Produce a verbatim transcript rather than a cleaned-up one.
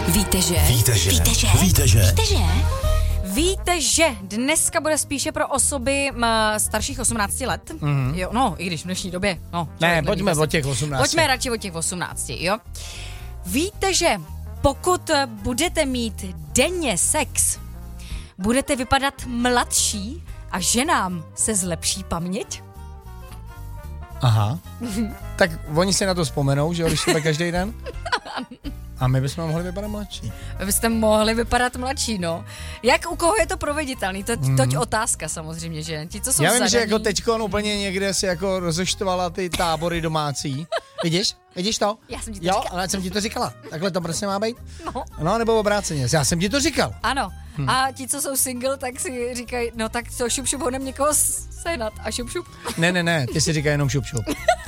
Víte, že? Víte, že? Víte, že? Víte, že? Víte, že? Víte, že dneska bude spíše pro osoby m, starších osmnácti let. Mm-hmm. Jo, no, i když v dnešní době. No, Ne, pojďme od těch osmnácti. Pojďme radši od těch osmnácti, jo. Víte, že pokud budete mít denně sex, budete vypadat mladší a ženám se zlepší paměť? Aha. Tak oni si na to vzpomenou, že jo, když to bude každý den? A my bychom mohli vypadat mladší. Vy byste mohli vypadat mladší, no. Jak u koho je to proveditelný? To, mm. Toť otázka samozřejmě, že? Ti, co jsou Já vím, zadaní. že jako teďko úplně někde si jako rozeštvala ty tábory domácí. Vidíš? Vidíš to? Já jsem ti to jo, říkala. ale já jsem ti to říkala. Takhle to prostě má být? No. No, nebo obráceně. Já jsem ti to říkal. Ano. Hmm. A ti, co jsou single, tak si říkají, no tak co, šup, šup, honem někoho sehnat a šup, šup. Ne, ne, ne, ty si říkají jenom šup, šup.